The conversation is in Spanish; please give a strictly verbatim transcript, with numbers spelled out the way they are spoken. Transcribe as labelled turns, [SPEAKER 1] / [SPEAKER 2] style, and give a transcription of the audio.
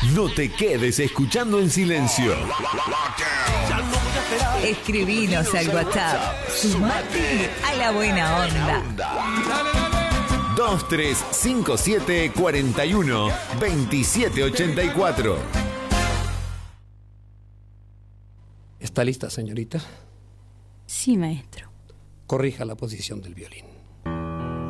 [SPEAKER 1] No te quedes escuchando en silencio.
[SPEAKER 2] Escribinos al WhatsApp. Sumate a la buena onda.
[SPEAKER 1] dos tres cinco siete cuatro uno dos siete ocho cuatro.
[SPEAKER 3] ¿Está lista, señorita?
[SPEAKER 4] Sí, maestro.
[SPEAKER 3] Corrija la posición del violín.